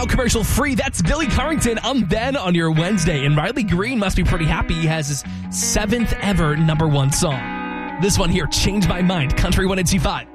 Commercial free. That's Billy Currington. I'm Ben on your Wednesday, and Riley Green must be pretty happy he has his 7th ever #1 song. This one here, Change My Mind, Country 105.